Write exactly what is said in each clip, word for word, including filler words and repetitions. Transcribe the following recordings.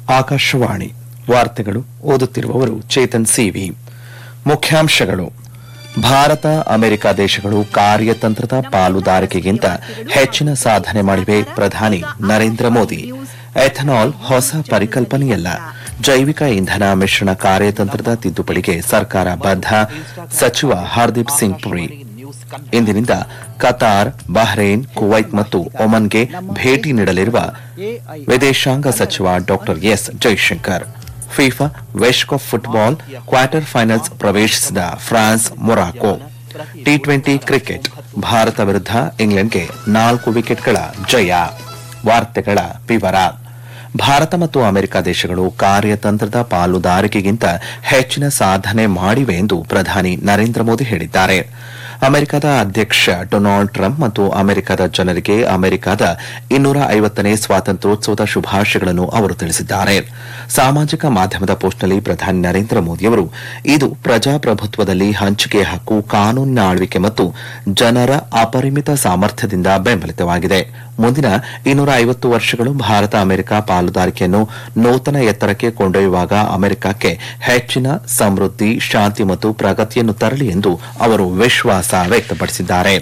ಆಕಾಶವಾಣಿ ವಾರ್ತೆಗಳು ಓದುತ್ತಿರುವವರು ಚೇತನ್ ಸಿವಿ. ಮುಖ್ಯಾಂಶಗಳು: ಭಾರತ ಅಮೆರಿಕ ದೇಶಗಳು ಕಾರ್ಯತಂತ್ರದ ಪಾಲುದಾರಿಕೆಗಿಂತ ಹೆಚ್ಚಿನ ಸಾಧನೆ ಮಾಡಿವೆ. ಪ್ರಧಾನಿ ನರೇಂದ್ರ ಮೋದಿ. ಎಥನಾಲ್ ಹೊಸ ಪರಿಕಲ್ಪನೆಯಲ್ಲ, ಜೈವಿಕ ಇಂಧನ ಮಿಶ್ರಣ ಕಾರ್ಯತಂತ್ರದ ತಿದ್ದುಪಡಿಗೆ ಸರ್ಕಾರ ಬದ್ಧ. ಸಚಿವ ಹರ್ದೀಪ್ ಸಿಂಗ್ ಪುರಿ. ಇಂದಿನಿಂದ ಕತಾರ್, ಬಹ್ರೇನ್, ಕುವೈತ್ ಮತ್ತು ಒಮನ್ಗೆ ಭೇಟಿ ನೀಡಲಿರುವ ವಿದೇಶಾಂಗ ಸಚಿವ ಡಾ ಎಸ್ ಜೈಶಂಕರ್. ಫಿಫಾ ವಿಶ್ವಕಪ್ ಫುಟ್ಬಾಲ್ ಕ್ವಾರ್ಟರ್ ಫೈನಲ್ಸ್ ಪ್ರವೇಶಿಸಿದ France, Morocco. T twenty cricket Bharat ವಿರುದ್ಧ ಇಂಗ್ಲೆಂಡ್ಗೆ ನಾಲ್ಕು ವಿಕೆಟ್ಗಳ ಜಯ. ವಾರ್ತೆಗಳ ವಿವರ. ಭಾರತ ಮತ್ತು ಅಮೆರಿಕ ದೇಶಗಳು ಕಾರ್ಯತಂತ್ರದ ಪಾಲುದಾರಿಕೆಗಿಂತ ಹೆಚ್ಚಿನ ಸಾಧನೆ ಮಾಡಿವೆ ಎಂದು ಪ್ರಧಾನಿ ನರೇಂದ್ರ ಮೋದಿ ಹೇಳಿದ್ದಾರೆ. ಅಮೆರಿಕದ ಅಧ್ಯಕ್ಷ ಡೊನಾಲ್ಡ್ ಟ್ರಂಪ್ ಮತ್ತು ಅಮೆರಿಕದ ಜನರಿಗೆ ಅಮೆರಿಕದ ಇನ್ನೂರ ಐವತ್ತನೇ ಸ್ವಾತಂತ್ರ್ಯೋತ್ಸವದ ಶುಭಾಶಯಗಳನ್ನು ಅವರು ತಿಳಿಸಿದ್ದಾರೆ. ಸಾಮಾಜಿಕ ಮಾಧ್ಯಮದ ಪೋಸ್ಟ್ನಲ್ಲಿ ಪ್ರಧಾನಿ ನರೇಂದ್ರ ಮೋದಿಯವರು, ಇದು ಪ್ರಜಾಪ್ರಭುತ್ವದಲ್ಲಿ ಹಂಚಿಕೆ ಹಕ್ಕು, ಕಾನೂನಿನ ಆಳ್ವಿಕೆ ಮತ್ತು ಜನರ ಅಪರಿಮಿತ ಸಾಮರ್ಥ್ಯದಿಂದ ಬೆಂಬಲಿತವಾಗಿದೆ. ಮುಂದಿನ ಇನ್ನೂರ ಐವತ್ತು ವರ್ಷಗಳು ಭಾರತ ಅಮೆರಿಕ ಪಾಲುದಾರಿಕೆಯನ್ನು ನೂತನ ಎತ್ತರಕ್ಕೆ ಕೊಂಡೊಯ್ಯುವಾಗ ಅಮೆರಿಕಕ್ಕೆ ಹೆಚ್ಚಿನ ಸಮೃದ್ಧಿ, ಶಾಂತಿ ಮತ್ತು ಪ್ರಗತಿಯನ್ನು ತರಲಿ ಎಂದು ಅವರು ವಿಶ್ವಾಸ ವ್ಯಕ್ತಪಡಿಸಿದ್ದಾರೆ.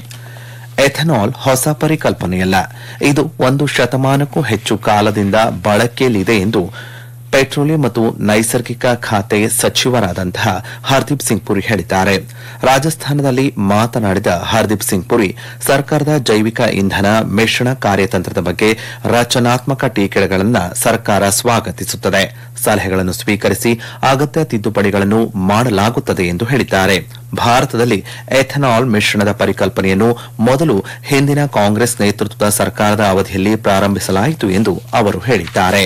ಎಥನಾಲ್ ಹೊಸ ಪರಿಕಲ್ಪನೆಯಲ್ಲ, ಇದು ಒಂದು ಶತಮಾನಕ್ಕೂ ಹೆಚ್ಚು ಕಾಲದಿಂದ ಬಳಕೆಯಲ್ಲಿದೆ ಎಂದು ಪೆಟ್ರೋಲಿಯಂ ಮತ್ತು ನೈಸರ್ಗಿಕ ಖಾತೆ ಸಚಿವರಾದಂತಹ ಹರ್ದೀಪ್ ಸಿಂಗ್ ಪುರಿ ಹೇಳಿದ್ದಾರೆ. ರಾಜಸ್ಥಾನದಲ್ಲಿ ಮಾತನಾಡಿದ ಹರ್ದೀಪ್ ಸಿಂಗ್ ಪುರಿ, ಸರ್ಕಾರದ ಜೈವಿಕ ಇಂಧನ ಮಿಶ್ರಣ ಕಾರ್ಯತಂತ್ರದ ಬಗ್ಗೆ ರಚನಾತ್ಮಕ ಟೀಕೆಗಳನ್ನು ಸರ್ಕಾರ ಸ್ವಾಗತಿಸುತ್ತದೆ. ಸಲಹೆಗಳನ್ನು ಸ್ವೀಕರಿಸಿ ಅಗತ್ಯ ತಿದ್ದುಪಡಿಗಳನ್ನು ಮಾಡಲಾಗುತ್ತದೆ ಎಂದು ಹೇಳಿದ್ದಾರೆ. ಭಾರತದಲ್ಲಿ ಎಥನಾಲ್ ಮಿಶ್ರಣದ ಪರಿಕಲ್ಪನೆಯನ್ನು ಮೊದಲು ಹಿಂದಿನ ಕಾಂಗ್ರೆಸ್ ನೇತೃತ್ವದ ಸರ್ಕಾರದ ಅವಧಿಯಲ್ಲಿ ಪ್ರಾರಂಭಿಸಲಾಯಿತು ಎಂದು ಅವರು ಹೇಳಿದ್ದಾರೆ.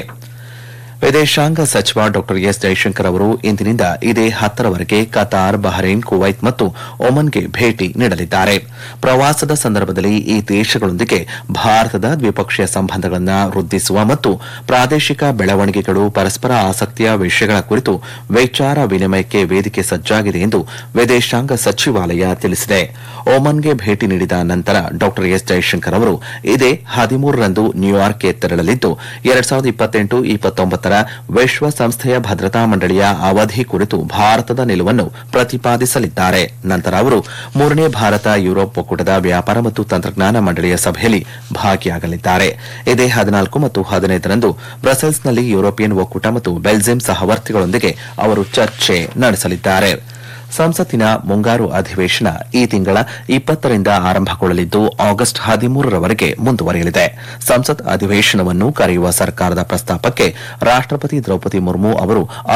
ವಿದೇಶಾಂಗ ಸಚಿವ ಡಾ ಎಸ್ ಜೈಶಂಕರ್ ಅವರು ಇಂದಿನಿಂದ ಇದೇ ಹತ್ತರವರೆಗೆ ಕತಾರ್, ಬಹ್ರೇನ್, ಕುವೈತ್ ಮತ್ತು ಒಮನ್ಗೆ ಭೇಟಿ ನೀಡಲಿದ್ದಾರೆ. ಪ್ರವಾಸದ ಸಂದರ್ಭದಲ್ಲಿ ಈ ದೇಶಗಳೊಂದಿಗೆ ಭಾರತದ ದ್ವಿಪಕ್ಷೀಯ ಸಂಬಂಧಗಳನ್ನು ವೃದ್ಧಿಸುವ ಮತ್ತು ಪ್ರಾದೇಶಿಕ ಬೆಳವಣಿಗೆಗಳು, ಪರಸ್ಪರ ಆಸಕ್ತಿಯ ವಿಷಯಗಳ ಕುರಿತು ವಿಚಾರ ವಿನಿಮಯಕ್ಕೆ ವೇದಿಕೆ ಸಜ್ಜಾಗಿದೆ ಎಂದು ವಿದೇಶಾಂಗ ಸಚಿವಾಲಯ ತಿಳಿಸಿದೆ. ಒಮನ್ಗೆ ಭೇಟಿ ನೀಡಿದ ನಂತರ ಡಾ ಎಸ್ ಜೈಶಂಕರ್ ಅವರು ಇದೇ ಹದಿಮೂರರಂದು ನ್ಯೂಯಾರ್ಕ್ಗೆ ತೆರಳಲಿದ್ದು, ಎರಡ್ ಸಾವಿರದ ಇಪ್ಪತ್ತೆಂಟು ಇಪ್ಪತ್ತೊಂಬತ್ತರ ವಿಶ್ವಸಂಸ್ಥೆಯ ಭದ್ರತಾ ಮಂಡಳಿಯ ಅವಧಿ ಕುರಿತು ಭಾರತದ ನಿಲುವನ್ನು ಪ್ರತಿಪಾದಿಸಲಿದ್ದಾರೆ. ನಂತರ ಅವರು ಮೂರನೇ ಭಾರತ ಯುರೋಪ್ ಒಕ್ಕೂಟದ ವ್ಯಾಪಾರ ಮತ್ತು ತಂತ್ರಜ್ಞಾನ ಮಂಡಳಿಯ ಸಭೆಯಲ್ಲಿ ಭಾಗಿಯಾಗಲಿದ್ದಾರೆ. ಇದೇ ಹದಿನಾಲ್ಕು ಮತ್ತು ಹದಿನೈದರಂದು ಬ್ರಸೆಲ್ಸ್ನಲ್ಲಿ ಯುರೋಪಿಯನ್ ಒಕ್ಕೂಟ ಮತ್ತು ಬೆಲ್ಜಿಯಂ ಸಹವರ್ತಿಗಳೊಂದಿಗೆ ಅವರು ಚರ್ಚೆ ನಡೆಸಲಿದ್ದಾರೆ. ಸಂಸತ್ತಿನ ಮುಂಗಾರು ಅಧಿವೇಶನ ಈ ತಿಂಗಳ ಇಪ್ಪತ್ತರಿಂದ ಆರಂಭಗೊಳ್ಳಲಿದ್ದು ಆಗಸ್ಟ್ ಹದಿಮೂರರವರೆಗೆ ಮುಂದುವರಿಯಲಿದೆ. ಸಂಸತ್ ಅಧಿವೇಶನವನ್ನು ಕರೆಯುವ ಸರ್ಕಾರದ ಪ್ರಸ್ತಾಪಕ್ಕೆ ರಾಷ್ಟಪತಿ ದ್ರೌಪದಿ ಮುರ್ಮು ಅವರು